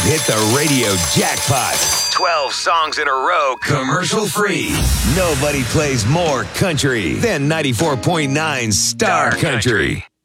hit the radio jackpot. 12 songs in a row, commercial free. Nobody plays more country than 94.9 Star Country.